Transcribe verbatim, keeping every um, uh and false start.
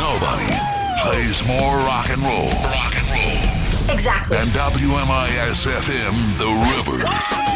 Nobody plays more rock and roll. Rock and roll. Exactly. And W M I S F M, The River.